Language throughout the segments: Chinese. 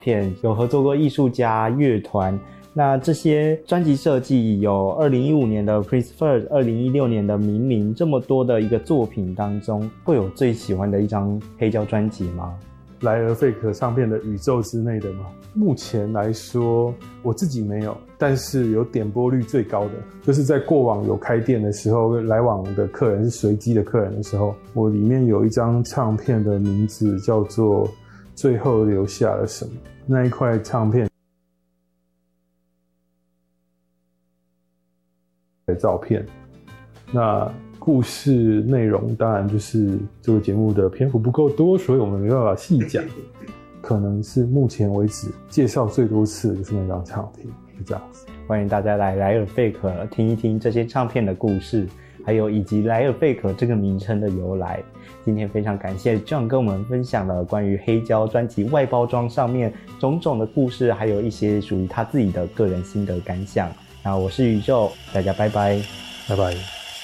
片，有合作过艺术家、乐团。那这些专辑设计有2015年的 Prince First， 2016年的明明，这么多的一个作品当中，会有最喜欢的一张黑胶专辑吗？ 莱尔费可唱片的宇宙之内的吗？目前来说我自己没有，但是有点播率最高的就是在过往有开店的时候，来往的客人是随机的客人的时候，我里面有一张唱片的名字叫做最后留下了什么，那一块唱片的照片。那故事内容当然就是这个节目的篇幅不够多，所以我们没办法细讲，可能是目前为止介绍最多次的就是那张唱片，是这样子。 欢迎大家来莱尔费可听一听这些唱片的故事，还有以及莱尔费可这个名称的由来。今天非常感谢 John 跟我们分享了关于黑胶专辑外包装上面种种的故事，还有一些属于他自己的个人心得感想。那我是宇宙，大家拜拜， 拜拜。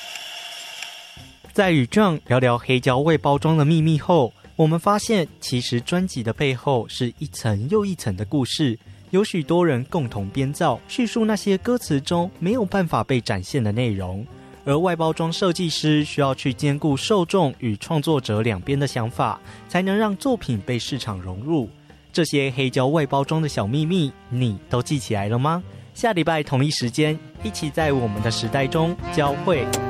在与 John 聊聊黑胶外包装的秘密后，我们发现其实专辑的背后是一层又一层的故事，有许多人共同编造叙述那些歌词中没有办法被展现的内容，而外包装设计师需要去兼顾受众与创作者两边的想法，才能让作品被市场融入。这些黑胶外包装的小秘密你都记起来了吗？下礼拜同一时间一起在我们的时代中交汇。